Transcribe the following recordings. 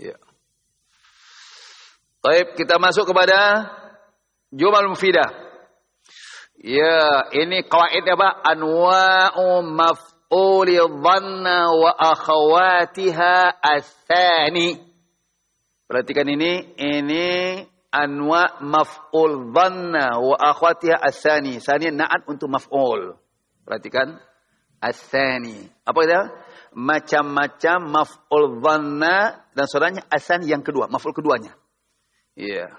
Ya. Baik, kita masuk kepada jumal mufidah. Ya, ini qawaid apa? Anwa'u maf'uli dhanna wa akhawatiha ats-tsani. Perhatikan ini anwa' maf'ul dhanna wa akhawatiha ats-tsani. Tsani na'at untuk maf'ul. Perhatikan ats-tsani. Apa itu? Macam-macam maf'ul dhanna dan saudaranya ats-tsani yang kedua, maf'ul keduanya. Iya.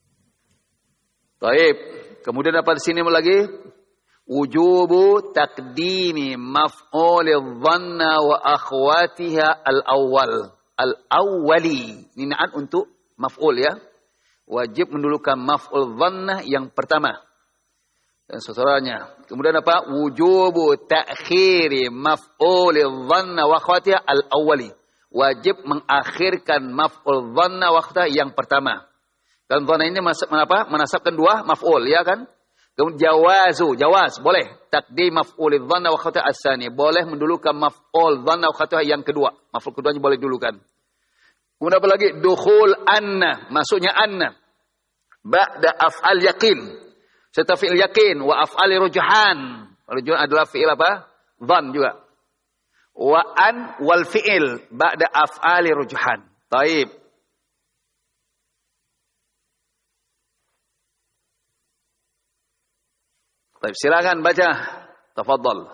Baik. Kemudian apa di sini lagi? Wujubu taqdimi maf'ul dhanna wa akhwatiha al-awwal. Al-awwali. Ini na'at untuk maf'ul ya. Wajib mendulukan maf'ul dhanna yang pertama. Dan saudaranya. Kemudian apa? Wujubu ta'khiri maf'ul dhanna wa akhwatiha al-awwali. Wajib mengakhirkan maf'ul dhanna wa akhwatiha yang pertama. Dan dhanna ini menasabkan dua maf'ul, ya kan? Kemudian jawaz, boleh. Taqdim maf'ul dhanna wa akhwatiha ats-tsani. Boleh mendulukan maf'ul dhanna wa akhwatiha yang kedua. Maf'ul keduanya boleh dulukan. Kemudian apa lagi? Dukhul anna, masuknya anna. Ba'da af'al yaqin. Serta fi'il yaqin wa af'al rujhan. Rujhan adalah fi'il apa? Dhann juga. Wa an wal fi'il ba'da af'al rujhan. Baik. Baik, silakan baca. Tafadhal.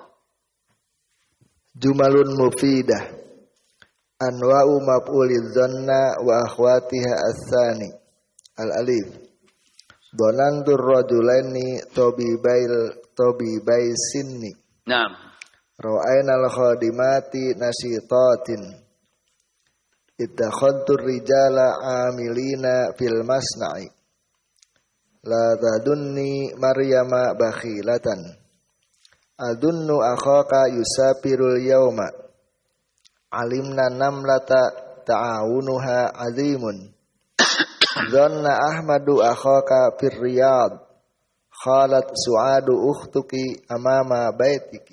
Jumalun mufidah. Anwa'u maf'ulidz dhanna wa akhwatiha ats-tsani. Al-alif. Dhanantur rajulaini tabibai sinni. Naam. Ra'ainal khadimati nasitatin. Ittakhadtur rijala 'amilina fil masna'i. La tadunni Maryama bakhilatan. Adunnu akhaka yusafirul yawma. Alimna namlata ta'awunuha azimun. Dhanna Ahmadu akhaka fir riyad. Khalat Su'adu ukhtuki amama baitiki.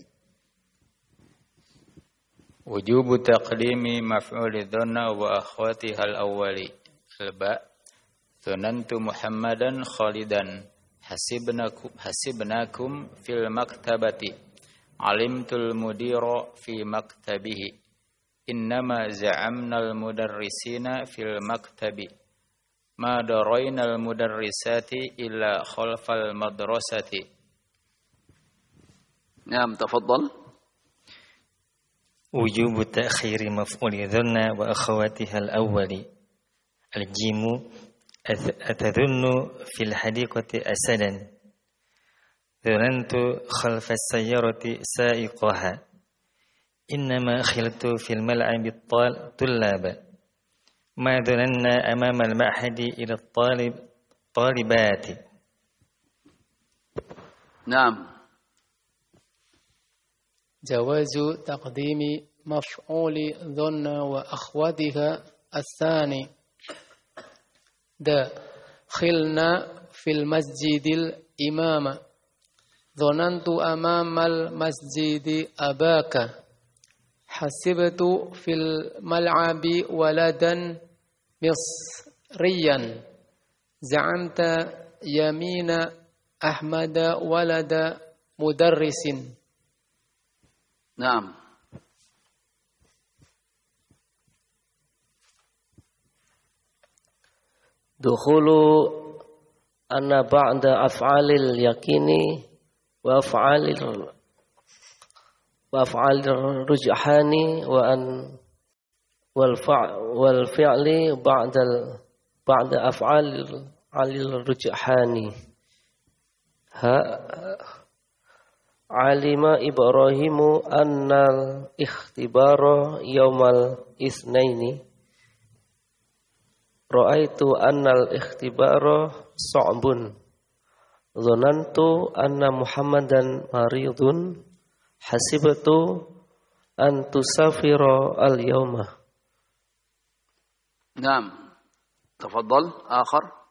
Wujubu taqdimi maf'uli dhanna wa akhwatiha al-awwali. Al-ba' Dhanantu Muhammadan khalidan hasibnakum fil maktabati alimtul mudira fi maktabihi innama za'amnal mudarrisina fil maktabi ma darainal mudarrisati illa khalfal madrasati. Naam, tafadhal. Wujubu ta'khiri maf'uli dhanna wa akhawatiha al-awwali. Al-jimu atadhunnu fil hadiqati asadan. Dhanantu khalfa as-sayyarati sa'iqaha. Innama khiltu fil mal'abi tullaba. Ma dhananna amama al-ma'hadi ila talibati. Naam. Jawazu taqdimi maf'uli dhanna wa akhwatiha ats-tsani. Dakhilna fil masjidil imama. Dhanantu amamal masjidi abaka. Hasibtu fil mal'abi waladan misriyan. Za'amta yamina ahmada walada mudarrisin. Naam. Dukhulu anna ba'da af'alil yaqini wa af'alir rujhani wa an wal fi'li ba'da af'alil rujhani. Alima Ibrahimu annal ikhtibara yaumal isnaini. Ra'aitu annal ikhtibara sa'bun. Dhanantu anna Muhammadan maridun. Hasibtu an tusafira al-yawma. Naam. Tafadhal, akhar.